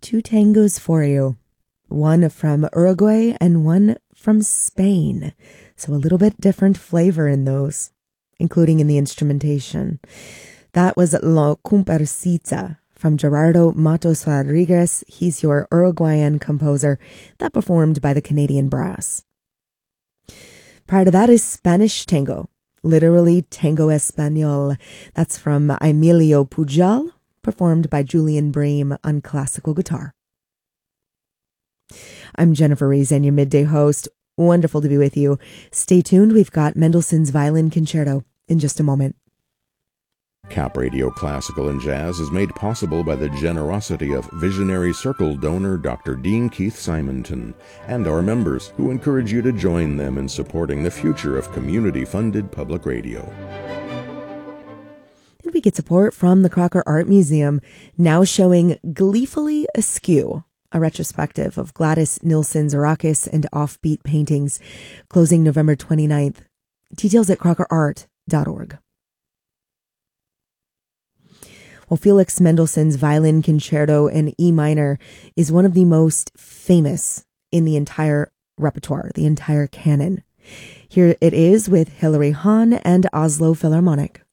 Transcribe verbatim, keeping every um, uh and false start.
two tangos for you. One from Uruguay and one from Spain. So a little bit different flavor in those, including in the instrumentation. That was La Comparsita from Gerardo Matos Rodriguez. He's your Uruguayan composer that performed by the Canadian Brass. Prior to that is Spanish Tango, literally Tango Español. That's from Emilio Pujol, performed by Julian Bream on classical guitar. I'm Jennifer Reason, your midday host. Wonderful to be with you. Stay tuned. We've got Mendelssohn's Violin Concerto in just a moment. Cap Radio Classical and Jazz is made possible by the generosity of Visionary Circle donor Doctor Dean Keith Simonton and our members, who encourage you to join them in supporting the future of community-funded public radio. And we get support from the Crocker Art Museum, now showing Gleefully Askew, a retrospective of Gladys Nilsson's raucous and offbeat paintings, closing November twenty-ninth. Details at crocker art dot org. Well, Felix Mendelssohn's Violin Concerto in E minor is one of the most famous in the entire repertoire, the entire canon. Here it is with Hilary Hahn and Oslo Philharmonic.